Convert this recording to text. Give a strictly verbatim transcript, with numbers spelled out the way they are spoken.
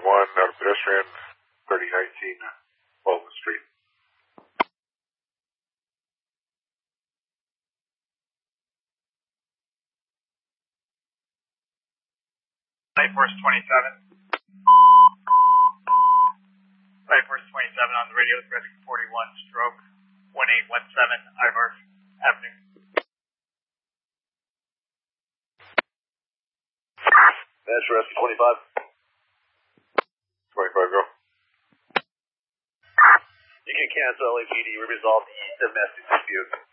one, out of pedestrian, thirty nineteen, Baldwin Street. Light Force twenty-seven. Light Force twenty-seven on the radio with Rescue forty-one, stroke one eight one seven, Ivar Avenue. That's Rescue twenty-five. twenty-five, go. You can cancel L A P D. We resolved the domestic dispute.